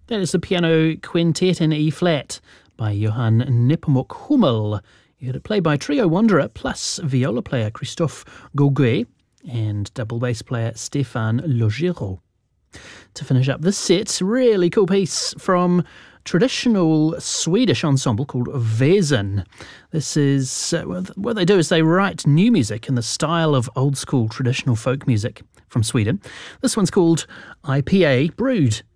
That is the piano quintet in E-flat by Johann Nepomuk Hummel. You heard it played by Trio Wanderer plus viola player Christophe Gauguet and double bass player Stéphane Logero. To finish up this set, really cool piece from traditional Swedish ensemble called Väsen. This is, what they do is they write new music in the style of old school traditional folk music from Sweden. This one's called IPA Brood.